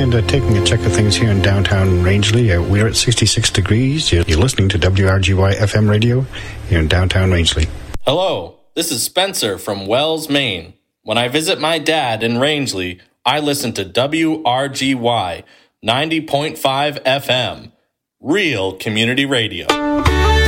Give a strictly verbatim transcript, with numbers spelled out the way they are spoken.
and uh, taking a check of things here in downtown Rangeley. Uh, we're at sixty-six degrees. You're, you're listening to W R G Y F M radio here in downtown Rangeley. Hello, this is Spencer from Wells, Maine. When I visit my dad in Rangeley, I listen to W R G Y ninety point five F M, real community radio.